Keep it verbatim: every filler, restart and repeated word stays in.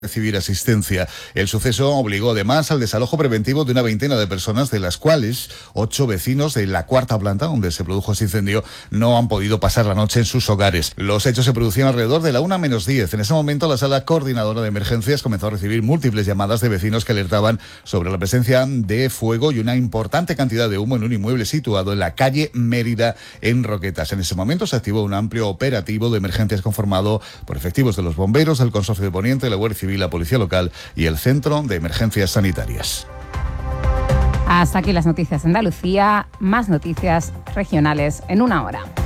recibir asistencia. El suceso obligó además al desalojo preventivo de una veintena de personas, de las cuales ocho vecinos de la cuarta planta, donde se produjo ese incendio, no han podido pasar la noche en sus hogares. Los hechos se producían alrededor de la una menos diez. En ese momento, la sala coordinadora de emergencias comenzó a recibir múltiples llamadas de vecinos que alertaban sobre la presencia de fuego y una importante cantidad de humo en un inmueble situado en la calle Mérida, en Roquetas. En ese momento se activó un amplio operativo de emergencias conformado por efectivos de los bomberos, del Consorcio de Poniente, la Guardia Civil, la Policía Local y el Centro de Emergencias Sanitarias. Hasta aquí las noticias de Andalucía. Más noticias regionales en una hora.